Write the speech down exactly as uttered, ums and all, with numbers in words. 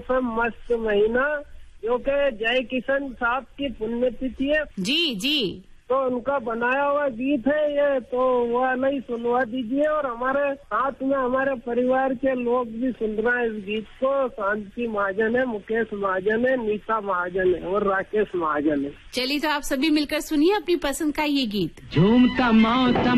मौसम मस्त महीना, जो कि जय किशन साहब की पुण्यतिथि है। जी जी, तो उनका बनाया हुआ गीत है ये, तो वह नहीं सुनवा दीजिए। और हमारे साथ में हमारे परिवार के लोग भी सुन रहे हैं इस गीत को। शांति महाजन है, मुकेश महाजन है, नीता महाजन है और राकेश महाजन है। चलिए तो आप सभी मिलकर सुनिए अपनी पसंद का ये गीत। झूमता मौसम